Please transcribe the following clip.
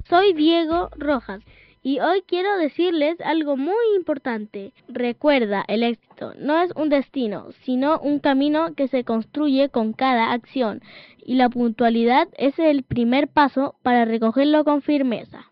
Soy Diego Rojas y hoy quiero decirles algo muy importante. Recuerda, el éxito no es un destino, sino un camino que se construye con cada acción, y la puntualidad es el primer paso para recogerlo con firmeza.